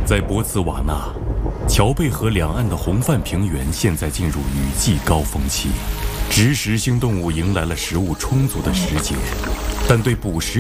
在博茨瓦纳，乔贝河两岸的红泛平原现在进入雨季高峰期，植食性动物迎来了食物充足的时节，但对捕食